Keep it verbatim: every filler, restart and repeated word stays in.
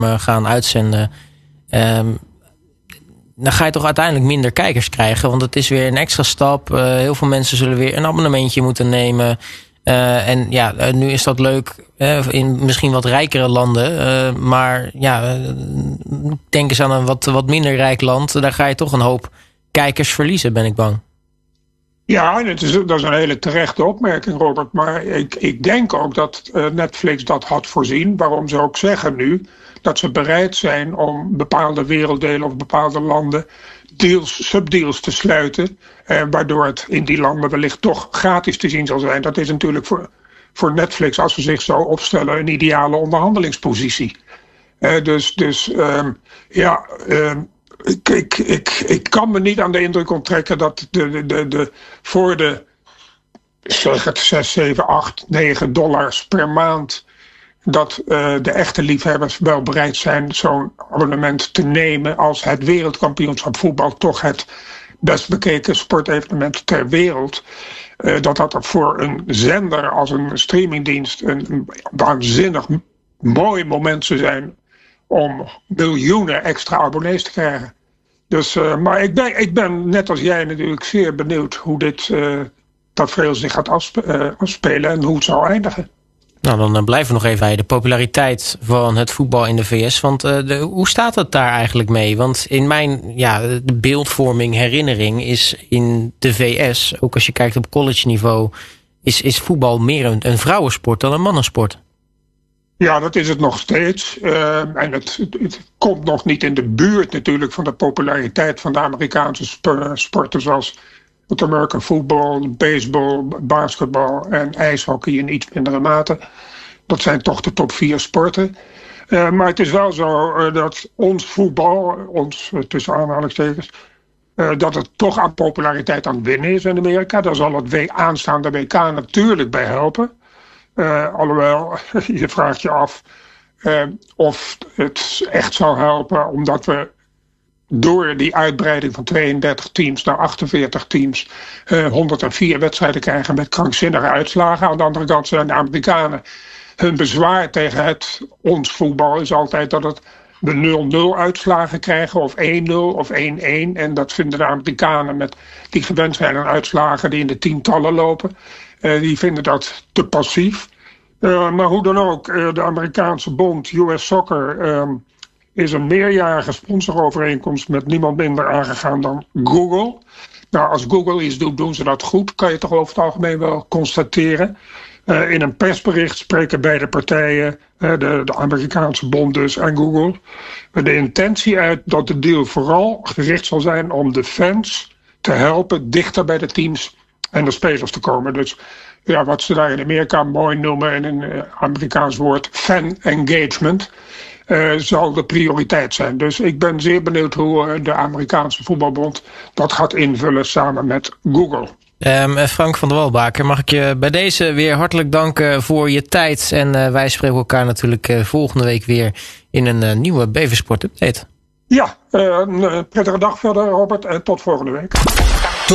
gaan uitzenden. Um, dan ga je toch uiteindelijk minder kijkers krijgen. Want het is weer een extra stap. Uh, heel veel mensen zullen weer een abonnementje moeten nemen. Uh, en ja, uh, nu is dat leuk uh, in misschien wat rijkere landen. Uh, maar ja, uh, denk eens aan een wat, wat minder rijk land. Daar ga je toch een hoop kijkers verliezen, ben ik bang. Ja, dat is, dat is een hele terechte opmerking, Robert. Maar ik, ik denk ook dat uh, Netflix dat had voorzien. Waarom ze ook zeggen nu dat ze bereid zijn om bepaalde werelddelen of bepaalde landen deals, subdeals te sluiten. Eh, waardoor het in die landen wellicht toch gratis te zien zal zijn. Dat is natuurlijk voor, voor Netflix, als ze zich zo opstellen, een ideale onderhandelingspositie. Eh, dus dus um, ja, um, ik, ik, ik, ik kan me niet aan de indruk onttrekken dat de, de, de, de, voor de zeg het zes, zeven, acht, negen dollars per maand dat uh, de echte liefhebbers wel bereid zijn zo'n abonnement te nemen als het wereldkampioenschap voetbal toch het best bekeken sportevenement ter wereld. Uh, dat dat er voor een zender als een streamingdienst een, een waanzinnig mooi moment zou zijn om miljoenen extra abonnees te krijgen. Dus, uh, maar ik ben, ik ben net als jij natuurlijk zeer benieuwd hoe dit uh, tafereel zich gaat afspe- uh, afspelen en hoe het zal eindigen. Nou, dan uh, blijven we nog even bij de populariteit van het voetbal in de V S. Want uh, de, hoe staat het daar eigenlijk mee? Want in mijn ja, de beeldvorming, herinnering is in de V S, ook als je kijkt op college niveau, is, is voetbal meer een, een vrouwensport dan een mannensport. Ja, dat is het nog steeds. Uh, en het, het, het komt nog niet in de buurt natuurlijk van de populariteit van de Amerikaanse sp- sporten zoals het American football, baseball, basketbal en ijshockey in iets mindere mate. Dat zijn toch de top vier sporten. Uh, maar het is wel zo uh, dat ons voetbal, ons uh, tussen aanhalingstekens, uh, dat het toch aan populariteit aan het winnen is in Amerika. Daar zal het w- aanstaande W K natuurlijk bij helpen. Uh, alhoewel, je vraagt je af uh, of het echt zou helpen, omdat we door die uitbreiding van tweeëndertig teams naar achtenveertig teams uh, honderdvier wedstrijden krijgen met krankzinnige uitslagen. Aan de andere kant zijn de Amerikanen, hun bezwaar tegen het ons voetbal is altijd dat het we nul nul uitslagen krijgen of één nul of één één. En dat vinden de Amerikanen met die gewend zijn aan uitslagen die in de tientallen lopen. Uh, die vinden dat te passief. Uh, maar hoe dan ook, uh, de Amerikaanse bond U S Soccer uh, is een meerjarige sponsorovereenkomst met niemand minder aangegaan dan Google. Nou, als Google iets doet, doen ze dat goed, kan je toch over het algemeen wel constateren. Uh, in een persbericht spreken beide partijen, uh, de, de Amerikaanse bond dus en Google, de intentie uit dat de deal vooral gericht zal zijn om de fans te helpen dichter bij de teams en de spelers te komen. Dus ja, wat ze daar in Amerika mooi noemen in een uh, Amerikaans woord fan engagement, uh, zal de prioriteit zijn. Dus ik ben zeer benieuwd hoe uh, de Amerikaanse voetbalbond dat gaat invullen samen met Google. Um, Frank van der Walbaker, mag ik je bij deze weer hartelijk danken voor je tijd. En uh, wij spreken elkaar natuurlijk uh, volgende week weer in een uh, nieuwe Beversport Update. Ja, uh, een prettige dag verder, Robert, en tot volgende week.